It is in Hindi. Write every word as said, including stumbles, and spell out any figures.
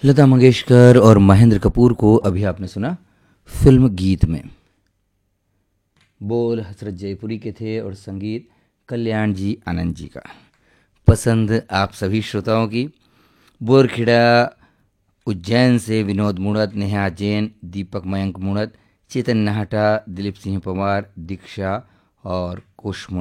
लता मंगेशकर और महेंद्र कपूर को अभी आपने सुना फिल्म गीत में। बोल हसरत जयपुरी के थे और संगीत कल्याण जी आनंद जी का। पसंद आप सभी श्रोताओं की। बोरखेड़ा उज्जैन से विनोद मुणत, नेहा जैन, दीपक मयंक मुणत, चेतन नाहटा, दिलीप सिंह पवार, दीक्षा और कुश मुणत